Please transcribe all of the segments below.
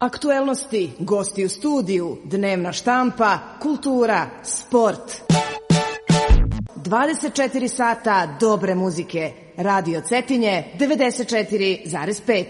Aktuelnosti, gosti u studiju, dnevna štampa, kultura, sport. 24 sata dobre muzike. Radio Cetinje 94,5.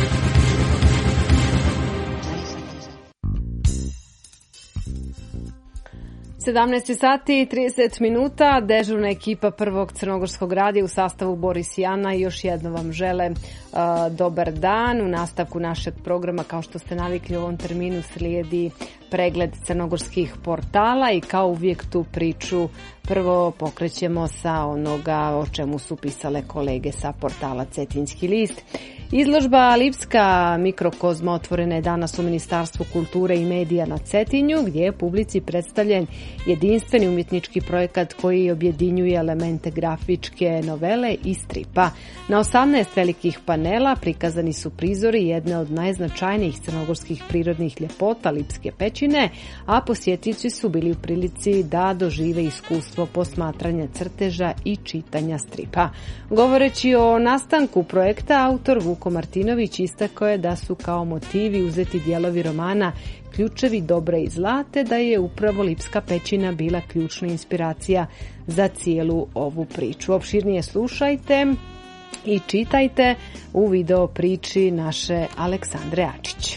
Sedamnaest sati i 30 minuta, dežurna ekipa Prvog crnogorskog radija u sastavu Boris i Ana još jedno vam žele dobar dan. U nastavku našeg programa, kao što ste navikli, u ovom terminu slijedi pregled crnogorskih portala i kao uvijek tu priču prvo pokrećemo sa onoga o čemu su pisale kolege sa portala Cetinjski list. Izložba Lipska mikrokozma otvorena je danas u Ministarstvu kulture i medija na Cetinju, gdje je publici predstavljen jedinstveni umjetnički projekat koji objedinjuje elemente grafičke novele i stripa. Na 18 velikih panela prikazani su prizori jedne od najznačajnijih crnogorskih prirodnih ljepota Lipske pećine, a posjetioci su bili u prilici da dožive iskustvo posmatranja crteža i čitanja stripa. Govoreći o nastanku projekta, autor Vuko Martinović istakao je da su kao motivi uzeti dijelovi romana Ključevi dobra i zla, te da je upravo Lipska pećina bila ključna inspiracija za cijelu ovu priču. Opširnije slušajte i čitajte u video priči naše Aleksandre Ačić.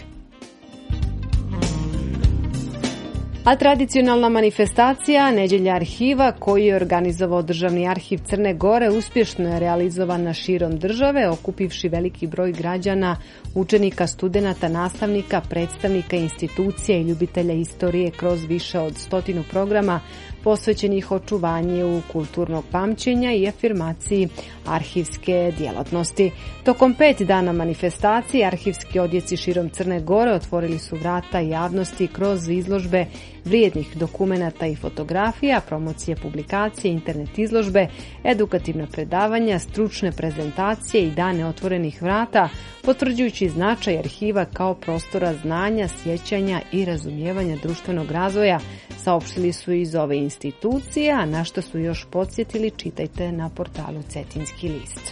A tradicionalna manifestacija Neđelja arhiva, koju je organizovao Državni arhiv Crne Gore, uspješno je realizovana širom države, okupivši veliki broj građana, učenika, studenata, nastavnika, predstavnika institucija i ljubitelja istorije kroz više od 100 programa posvećenih očuvanju kulturnog pamćenja i afirmaciji arhivske djelatnosti. Tokom 5 dana manifestacije arhivski odjeci širom Crne Gore otvorili su vrata javnosti kroz izložbe vrijednih dokumenata i fotografija, promocije publikacije, internet izložbe, edukativna predavanja, stručne prezentacije i dane otvorenih vrata, potvrđujući značaj arhiva kao prostora znanja, sjećanja i razumijevanja društvenog razvoja, saopštili su iz ove institucije, a na što su još podsjetili čitajte na portalu Cetinjski list.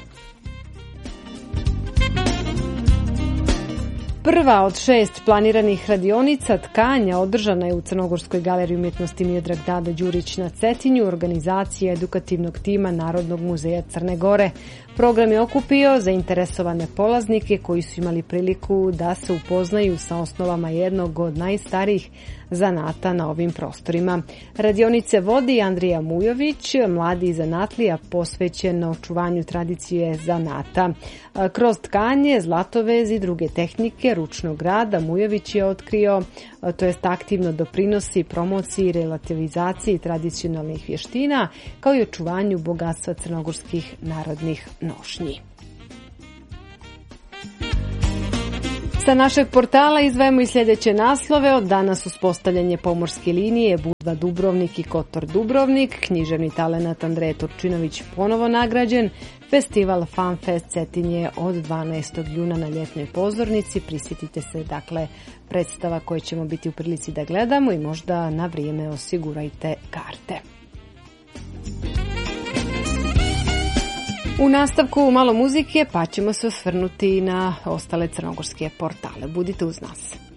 Prva od 6 planiranih radionica tkanja održana je u Crnogorskoj galeriji umjetnosti Miodrag Dado Đurić na Cetinju, organizacije edukativnog tima Narodnog muzeja Crne Gore. Program je okupio zainteresovane polaznike koji su imali priliku da se upoznaju sa osnovama jednog od najstarijih zanata na ovim prostorima. Radionice vodi Andrija Mujović, mladi zanatlija posvećen očuvanju tradicije zanata. Kroz tkanje, zlatovez i druge tehnike ručnog rada Mujović je otkrio, to jest aktivno doprinosi promociji i relativizaciji tradicionalnih vještina, kao i očuvanju bogatstva crnogorskih narodnih nošnji. Sa našeg portala izdvajamo i sljedeće naslove. Od danas uspostavljanje pomorske linije Budva Dubrovnik i Kotor Dubrovnik, književni talenat Andreje Turčinović ponovo nagrađen, festival Fanfest Cetinje od 12. juna na ljetnoj pozornici. Prisjetite se dakle predstava koje ćemo biti u prilici da gledamo i možda na vrijeme osigurajte karte. U nastavku malo muzike, pa ćemo se osvrnuti na ostale crnogorske portale. Budite uz nas.